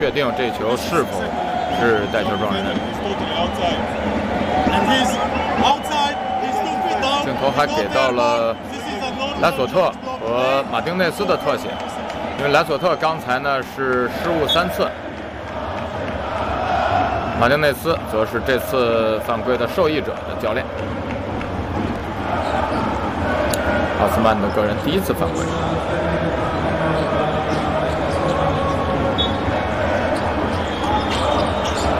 确定这球是否是带球撞人。镜头还给到了莱索特和马丁内斯的特写，因为莱索特刚才呢是失误3次，马丁内斯则是这次犯规的受益者的教练。奥斯曼的个人第1次犯规。